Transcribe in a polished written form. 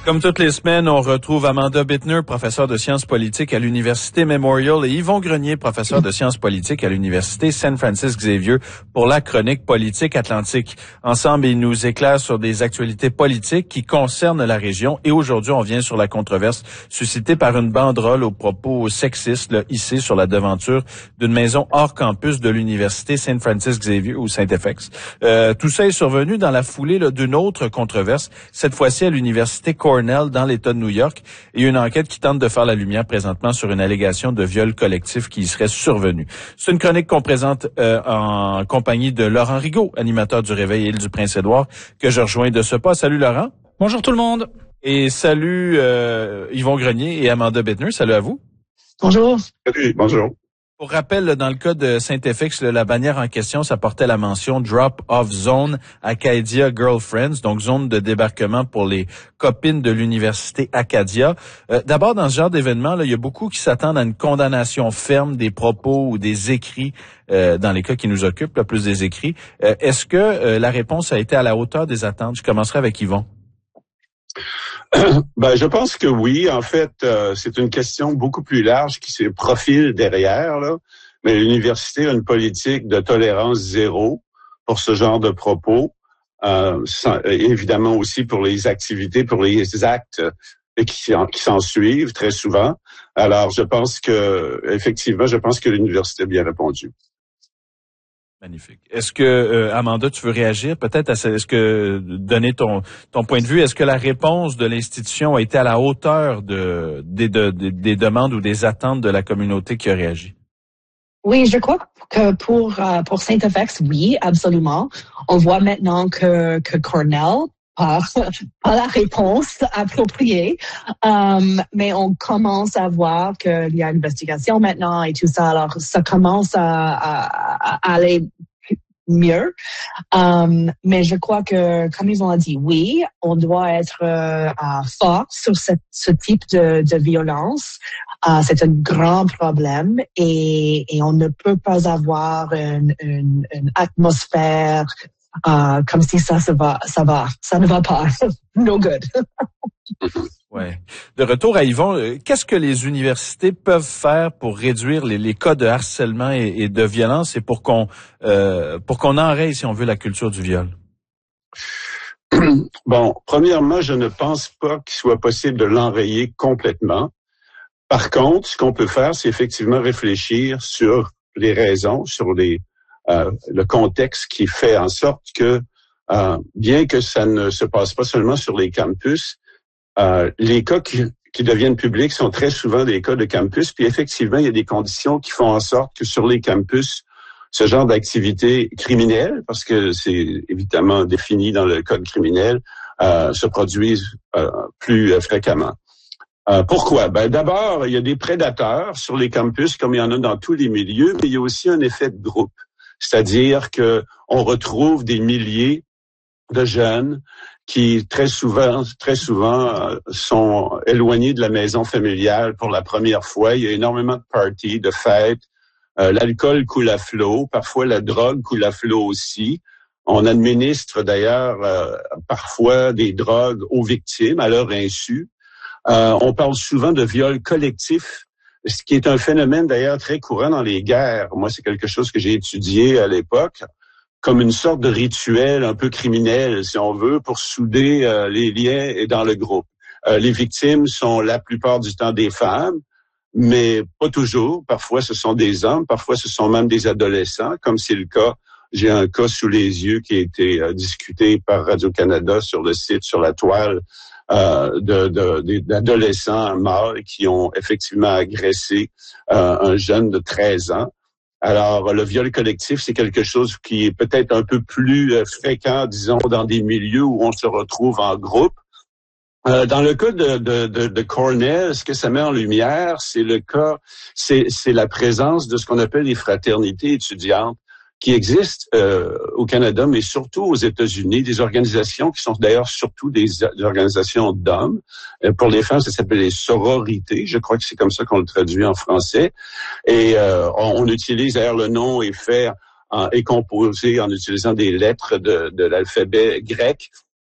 Comme toutes les semaines, on retrouve Amanda Bittner, professeure de sciences politiques à l'Université Memorial, et Yvon Grenier, professeur de sciences politiques à l'Université Saint Francis Xavier, pour la chronique politique atlantique. Ensemble, ils nous éclairent sur des actualités politiques qui concernent la région. Et aujourd'hui, on vient sur la controverse suscitée par une banderole aux propos sexistes hissée sur la devanture d'une maison hors campus de l'Université Saint Francis Xavier ou Saint-FX. Tout ça est survenu dans la foulée d'une autre controverse, cette fois-ci à l'Université Cornell dans l'État de New York, et une enquête qui tente de faire la lumière présentement sur une allégation de viol collectif qui y serait survenue. C'est une chronique qu'on présente en compagnie de Laurent Rigaud, animateur du Réveil Île-du-Prince-Édouard, que je rejoins de ce pas. Salut Laurent. Bonjour tout le monde. Et salut Yvon Grenier et Amanda Bittner. Salut à vous. Bonjour. Salut, bonjour. Pour rappel, dans le cas de Saint-FX, la bannière en question, ça portait la mention Drop-Off Zone Acadia Girlfriends, donc zone de débarquement pour les copines de l'Université Acadia. D'abord, dans ce genre d'événement, il y a beaucoup qui s'attendent à une condamnation ferme des propos ou des écrits, dans les cas qui nous occupent, plus des écrits. Est-ce que la réponse a été à la hauteur des attentes? Je commencerai avec Yvon. Je pense que oui. En fait, c'est une question beaucoup plus large qui se profile derrière, là. Mais l'université a une politique de tolérance zéro pour ce genre de propos. Évidemment aussi pour les activités, pour les actes qui s'en suivent très souvent. Alors, je pense que l'université a bien répondu. Magnifique. Est-ce que, Amanda, tu veux réagir peut-être donner ton point de vue? Est-ce que la réponse de l'institution a été à la hauteur des demandes ou des attentes de la communauté qui a réagi? Oui, je crois que pour Saint-FX, oui, absolument. On voit maintenant que Cornell pas la réponse appropriée, mais on commence à voir qu'il y a une investigation maintenant et tout ça. Alors, ça commence à aller mieux. Mais je crois que, comme ils ont dit, oui, on doit être fort sur ce type de violence. C'est un grand problème et on ne peut pas avoir une atmosphère comme si ça ne va pas. No good. Ouais. De retour à Yvon, qu'est-ce que les universités peuvent faire pour réduire les cas de harcèlement et de violence et pour qu'on enraye, si on veut, la culture du viol? Bon, premièrement, je ne pense pas qu'il soit possible de l'enrayer complètement. Par contre, ce qu'on peut faire, c'est effectivement réfléchir sur les raisons, sur le contexte qui fait en sorte que, bien que ça ne se passe pas seulement sur les campus, les cas qui deviennent publics sont très souvent des cas de campus. Puis effectivement, il y a des conditions qui font en sorte que sur les campus, ce genre d'activité criminelle, parce que c'est évidemment défini dans le code criminel, se produisent plus fréquemment. Pourquoi? D'abord, il y a des prédateurs sur les campus, comme il y en a dans tous les milieux, mais il y a aussi un effet de groupe. C'est-à-dire que on retrouve des milliers de jeunes qui très souvent sont éloignés de la maison familiale pour la première fois. Il y a énormément de parties, de fêtes. L'alcool coule à flot. Parfois, la drogue coule à flot aussi. On administre d'ailleurs parfois des drogues aux victimes à leur insu. On parle souvent de viol collectif, ce qui est un phénomène d'ailleurs très courant dans les guerres. Moi, c'est quelque chose que j'ai étudié à l'époque, comme une sorte de rituel un peu criminel, si on veut, pour souder les liens dans le groupe. Les victimes sont la plupart du temps des femmes, mais pas toujours. Parfois, ce sont des hommes, parfois, ce sont même des adolescents, comme c'est le cas. J'ai un cas sous les yeux qui a été discuté par Radio-Canada sur le site, sur la toile, d'adolescents mâles qui ont effectivement agressé un jeune de 13 ans. Alors, le viol collectif, c'est quelque chose qui est peut-être un peu plus fréquent, disons, dans des milieux où on se retrouve en groupe. Dans le cas de Cornell, ce que ça met en lumière, c'est la présence de ce qu'on appelle les fraternités étudiantes qui existent au Canada, mais surtout aux États-Unis, des organisations qui sont d'ailleurs surtout des organisations d'hommes. Pour les femmes, ça s'appelle les sororités. Je crois que c'est comme ça qu'on le traduit en français. Et on utilise d'ailleurs le nom est composé en utilisant des lettres de l'alphabet grec.